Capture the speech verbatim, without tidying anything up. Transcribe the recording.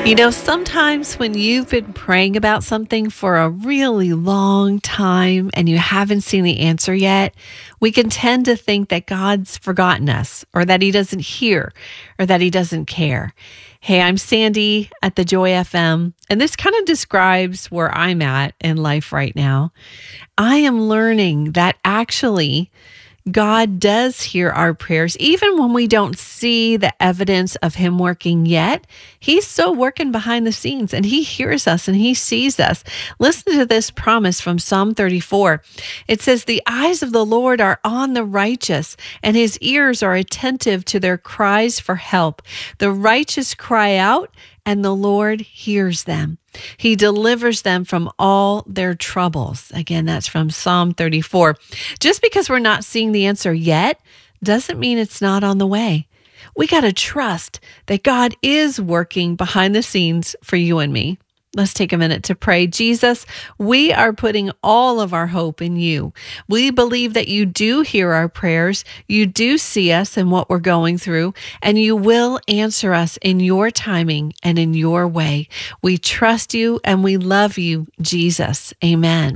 You know, sometimes when you've been praying about something for a really long time and you haven't seen the answer yet, we can tend to think that God's forgotten us or that he doesn't hear or that he doesn't care. Hey, I'm Sandy at the Joy F M, and this kind of describes where I'm at in life right now. I am learning that actually God does hear our prayers, even when we don't see the evidence of him working yet. He's still working behind the scenes and he hears us and he sees us. Listen to this promise from Psalm thirty-four. It says, "The eyes of the Lord are on the righteous, and his ears are attentive to their cries for help. The righteous cry out, and the Lord hears them. He delivers them from all their troubles." Again, that's from Psalm thirty-four. Just because we're not seeing the answer yet doesn't mean it's not on the way. We got to trust that God is working behind the scenes for you and me. Let's take a minute to pray. Jesus, we are putting all of our hope in you. We believe that you do hear our prayers. You do see us and what we're going through, and you will answer us in your timing and in your way. We trust you and we love you, Jesus. Amen.